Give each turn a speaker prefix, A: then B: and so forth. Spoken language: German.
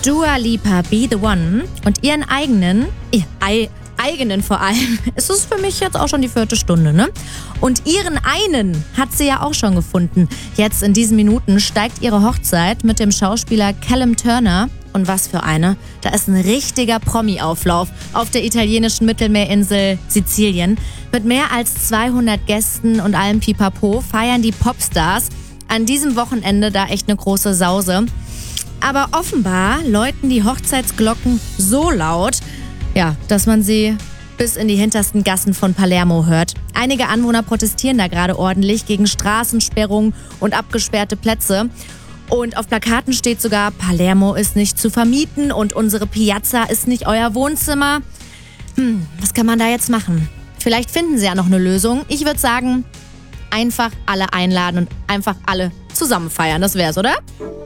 A: Dua Lipa, Be The One und ihren eigenen vor allem. Es ist für mich jetzt auch schon die 4. Stunde, ne? Und ihren einen hat sie ja auch schon gefunden. Jetzt in diesen Minuten steigt ihre Hochzeit mit dem Schauspieler Callum Turner. Und was für eine. Da ist ein richtiger Promi-Auflauf auf der italienischen Mittelmeerinsel Sizilien. Mit mehr als 200 Gästen und allem Pipapo feiern die Popstars an diesem Wochenende da echt eine große Sause. Aber offenbar läuten die Hochzeitsglocken so laut, ja, dass man sie bis in die hintersten Gassen von Palermo hört. Einige Anwohner protestieren da gerade ordentlich gegen Straßensperrungen und abgesperrte Plätze. Und auf Plakaten steht sogar, Palermo ist nicht zu vermieten und unsere Piazza ist nicht euer Wohnzimmer. Was kann man da jetzt machen? Vielleicht finden sie ja noch eine Lösung. Ich würde sagen, einfach alle einladen und einfach alle zusammen feiern. Das wär's, oder?